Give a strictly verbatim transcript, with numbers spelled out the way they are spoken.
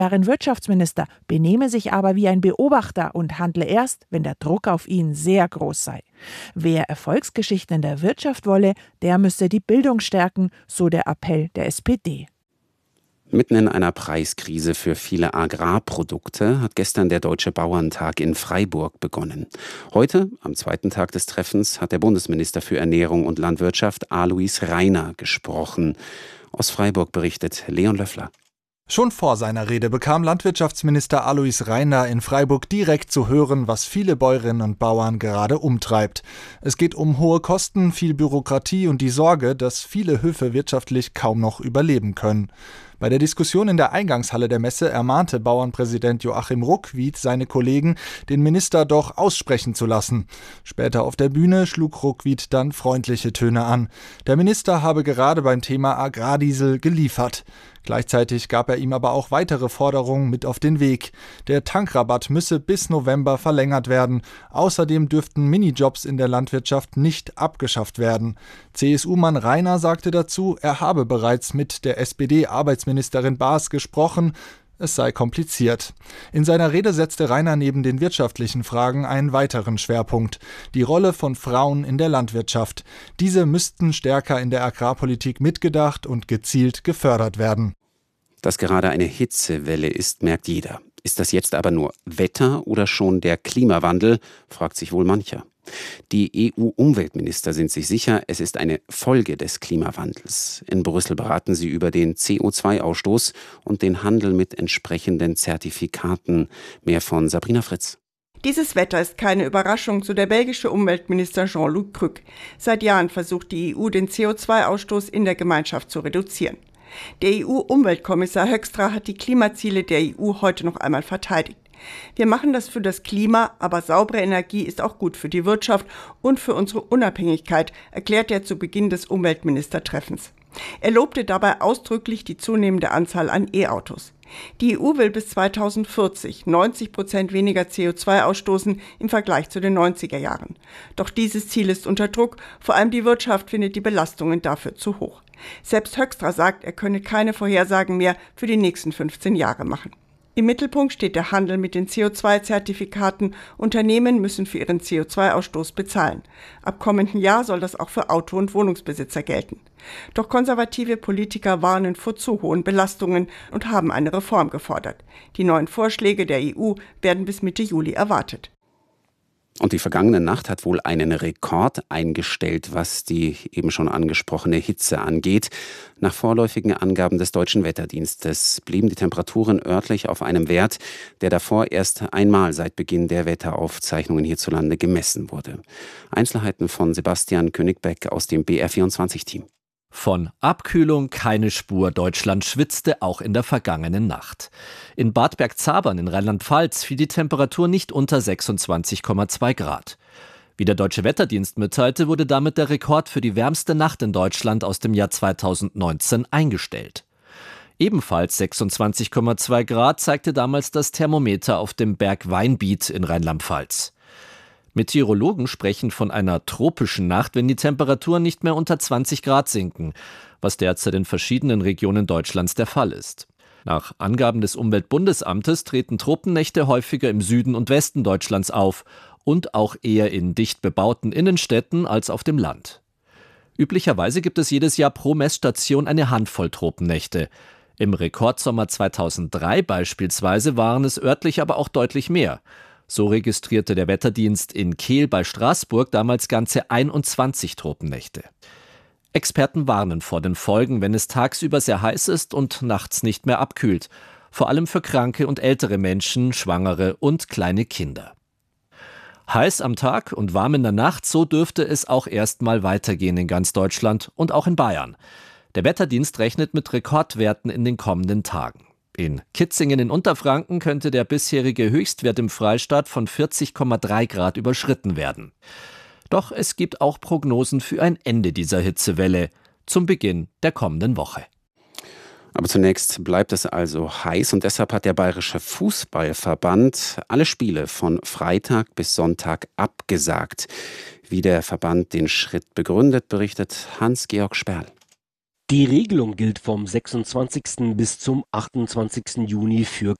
Wirtschaftsminister benehme sich aber wie ein Beobachter und handle erst, wenn der Druck auf ihn sehr groß sei. Wer Erfolgsgeschichten in der Wirtschaft wolle, der müsse die Bildung stärken, so der Appell der S P D. Mitten in einer Preiskrise für viele Agrarprodukte hat gestern der Deutsche Bauerntag in Freiburg begonnen. Heute, am zweiten Tag des Treffens, hat der Bundesminister für Ernährung und Landwirtschaft Alois Rainer gesprochen. Aus Freiburg berichtet Leon Löffler. Schon vor seiner Rede bekam Landwirtschaftsminister Alois Rainer in Freiburg direkt zu hören, was viele Bäuerinnen und Bauern gerade umtreibt. Es geht um hohe Kosten, viel Bürokratie und die Sorge, dass viele Höfe wirtschaftlich kaum noch überleben können. Bei der Diskussion in der Eingangshalle der Messe ermahnte Bauernpräsident Joachim Ruckwied seine Kollegen, den Minister doch aussprechen zu lassen. Später auf der Bühne schlug Ruckwied dann freundliche Töne an. Der Minister habe gerade beim Thema Agrardiesel geliefert. Gleichzeitig gab er ihm aber auch weitere Forderungen mit auf den Weg. Der Tankrabatt müsse bis November verlängert werden. Außerdem dürften Minijobs in der Landwirtschaft nicht abgeschafft werden. C S U-Mann Rainer sagte dazu, er habe bereits mit der S P D-Arbeitsministerin Baas gesprochen. Es sei kompliziert. In seiner Rede setzte Rainer neben den wirtschaftlichen Fragen einen weiteren Schwerpunkt: die Rolle von Frauen in der Landwirtschaft. Diese müssten stärker in der Agrarpolitik mitgedacht und gezielt gefördert werden. Dass gerade eine Hitzewelle ist, merkt jeder. Ist das jetzt aber nur Wetter oder schon der Klimawandel, fragt sich wohl mancher. Die E U-Umweltminister sind sich sicher, es ist eine Folge des Klimawandels. In Brüssel beraten sie über den C O zwei Ausstoß und den Handel mit entsprechenden Zertifikaten. Mehr von Sabrina Fritz. Dieses Wetter ist keine Überraschung, so der belgische Umweltminister Jean-Luc Cruc. Seit Jahren versucht die E U, den C O zwei Ausstoß in der Gemeinschaft zu reduzieren. Der E U-Umweltkommissar Hoekstra hat die Klimaziele der E U heute noch einmal verteidigt. Wir machen das für das Klima, aber saubere Energie ist auch gut für die Wirtschaft und für unsere Unabhängigkeit, erklärt er zu Beginn des Umweltministertreffens. Er lobte dabei ausdrücklich die zunehmende Anzahl an E-Autos. Die E U will bis zweitausendvierzig neunzig Prozent weniger C O zwei ausstoßen im Vergleich zu den neunziger Jahren. Doch dieses Ziel ist unter Druck, vor allem die Wirtschaft findet die Belastungen dafür zu hoch. Selbst Hoekstra sagt, er könne keine Vorhersagen mehr für die nächsten fünfzehn Jahre machen. Im Mittelpunkt steht der Handel mit den C O zwei Zertifikaten. Unternehmen müssen für ihren C O zwei Ausstoß bezahlen. Ab kommenden Jahr soll das auch für Auto- und Wohnungsbesitzer gelten. Doch konservative Politiker warnen vor zu hohen Belastungen und haben eine Reform gefordert. Die neuen Vorschläge der E U werden bis Mitte Juli erwartet. Und die vergangene Nacht hat wohl einen Rekord eingestellt, was die eben schon angesprochene Hitze angeht. Nach vorläufigen Angaben des Deutschen Wetterdienstes blieben die Temperaturen örtlich auf einem Wert, der davor erst einmal seit Beginn der Wetteraufzeichnungen hierzulande gemessen wurde. Einzelheiten von Sebastian Königbäck aus dem B R vierundzwanzig-Team. Von Abkühlung keine Spur. Deutschland schwitzte auch in der vergangenen Nacht. In Bad Bergzabern in Rheinland-Pfalz fiel die Temperatur nicht unter sechsundzwanzig Komma zwei Grad. Wie der Deutsche Wetterdienst mitteilte, wurde damit der Rekord für die wärmste Nacht in Deutschland aus dem Jahr zweitausendneunzehn eingestellt. Ebenfalls sechsundzwanzig Komma zwei Grad zeigte damals das Thermometer auf dem Berg Weinbiet in Rheinland-Pfalz. Meteorologen sprechen von einer tropischen Nacht, wenn die Temperaturen nicht mehr unter zwanzig Grad sinken, was derzeit in verschiedenen Regionen Deutschlands der Fall ist. Nach Angaben des Umweltbundesamtes treten Tropennächte häufiger im Süden und Westen Deutschlands auf und auch eher in dicht bebauten Innenstädten als auf dem Land. Üblicherweise gibt es jedes Jahr pro Messstation eine Handvoll Tropennächte. Im Rekordsommer zweitausenddrei beispielsweise waren es örtlich aber auch deutlich mehr. So registrierte der Wetterdienst in Kehl bei Straßburg damals ganze einundzwanzig Tropennächte. Experten warnen vor den Folgen, wenn es tagsüber sehr heiß ist und nachts nicht mehr abkühlt. Vor allem für kranke und ältere Menschen, Schwangere und kleine Kinder. Heiß am Tag und warm in der Nacht, so dürfte es auch erstmal weitergehen in ganz Deutschland und auch in Bayern. Der Wetterdienst rechnet mit Rekordwerten in den kommenden Tagen. In Kitzingen in Unterfranken könnte der bisherige Höchstwert im Freistaat von vierzig Komma drei Grad überschritten werden. Doch es gibt auch Prognosen für ein Ende dieser Hitzewelle zum Beginn der kommenden Woche. Aber zunächst bleibt es also heiß und deshalb hat der Bayerische Fußballverband alle Spiele von Freitag bis Sonntag abgesagt. Wie der Verband den Schritt begründet, berichtet Hans-Georg Sperl. Die Regelung gilt vom sechsundzwanzigsten bis zum achtundzwanzigsten Juni für